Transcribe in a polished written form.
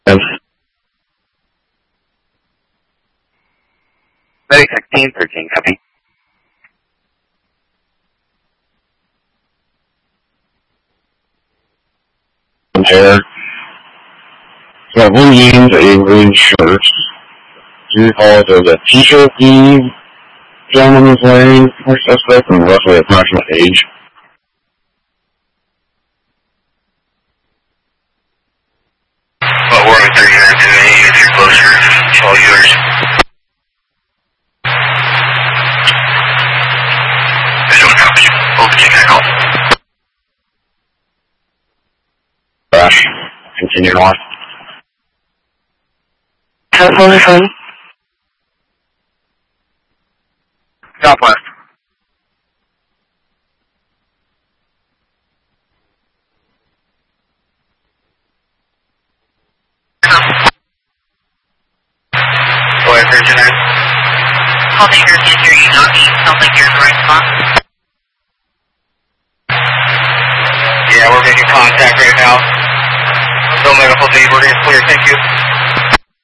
Yes. 13, copy. There. Got one jeans, a green shirt. 2 calls of a t-shirt the gentleman is wearing, or suspect, and roughly approximate age. But we're at 39 today, if you're closer, it's all yours. Visual copy. Open check and call. Crash. Continue north. Telephone is on. Southwest. Go ahead, 39. Call Baker, can hear you knocking. Sounds like you're in the right spot. Yeah, we're making contact right now. No medical need, we're going to clear, thank you.